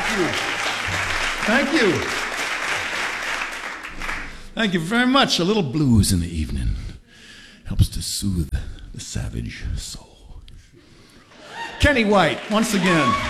you. Thank you. Thank you very much. A little blues in the evening helps to soothe the savage soul. Kenny White, once again.